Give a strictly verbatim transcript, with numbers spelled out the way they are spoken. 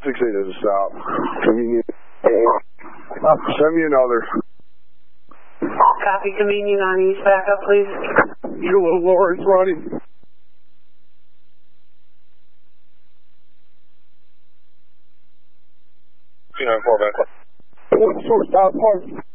six eight is a stop. Convenient. Send me another. Copy, convenient on east. Back up, please. You're a little lower. It's running. two nine four back. Source stop.